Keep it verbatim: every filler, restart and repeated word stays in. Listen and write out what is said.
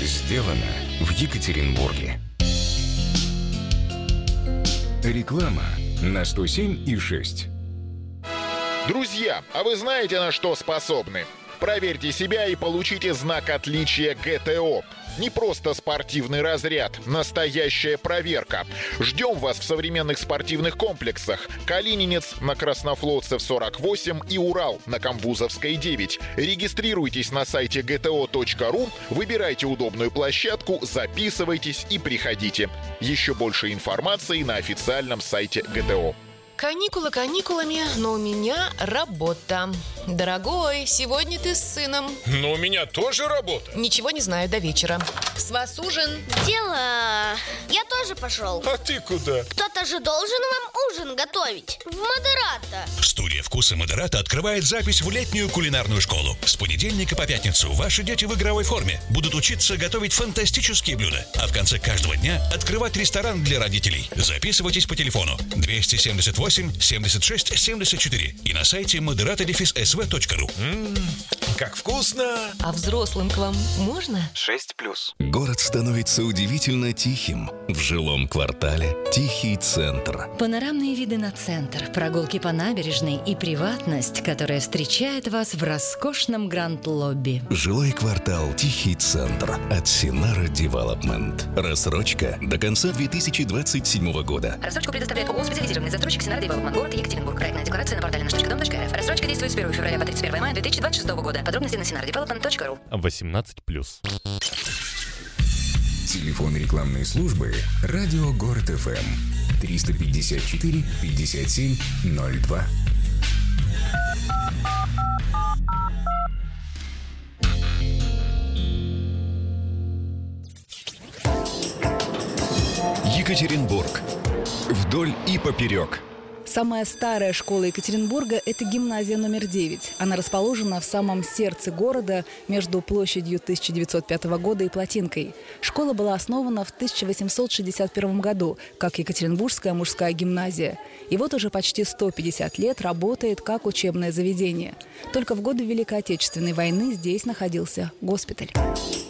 Сделано в Екатеринбурге. Реклама на сто семь и шесть. Друзья, а вы знаете, на что способны? Проверьте себя и получите знак отличия ГТО. Не просто спортивный разряд, настоящая проверка. Ждем вас в современных спортивных комплексах. Калининец на Краснофлотцев сорок восемь и Урал на Камвузовской девять. Регистрируйтесь на сайте гэ тэ о точка ру, выбирайте удобную площадку, записывайтесь и приходите. Еще больше информации на официальном сайте гэ тэ о. Каникулы каникулами, но у меня работа. Дорогой, сегодня ты с сыном. Но у меня тоже работа. Ничего не знаю, до вечера. С вас ужин. Дела. Я тоже пошел. А ты куда? Кто-то же должен вам ужин готовить. В Модерата. Студия «Вкусы Модерата» открывает запись в летнюю кулинарную школу. С понедельника по пятницу ваши дети в игровой форме будут учиться готовить фантастические блюда. А в конце каждого дня открывать ресторан для родителей. Записывайтесь по телефону двести семьдесят восемь семьдесят шесть семьдесят четыре и на сайте модерата дефис эс вэ точка ру. Ммм, как вкусно! А взрослым к вам можно? шесть плюс. Город становится удивительно тихим. В жилом квартале тихий центр. Панорамные виды на центр, прогулки по набережной и приватность, которая встречает вас в роскошном гранд-лобби. Жилой квартал «Тихий центр» от Синара Девелопмент. Рассрочка до конца две тысячи двадцать седьмого года. Рассрочку предоставляет ООО «Специализированный застройщик Синара Девелопмент, город Екатеринбург». Проектная декларация на портале наш точка дом точка эр эф. Рассрочка действует с первого февраля по тридцать первое мая две тысячи двадцать шестого года. Подробности на синара девелопмент точка ру. восемнадцать плюс. Телефон рекламной службы «Радио Город эф эм» триста пятьдесят четыре пятьдесят семь ноль два. Екатеринбург. Вдоль и поперек. Самая старая школа Екатеринбурга – это гимназия номер девять. Она расположена в самом сердце города, между площадью тысяча девятьсот пятого года и Плотинкой. Школа была основана в тысяча восемьсот шестьдесят первом году, как Екатеринбургская мужская гимназия. И вот уже почти сто пятьдесят лет работает как учебное заведение. Только в годы Великой Отечественной войны здесь находился госпиталь.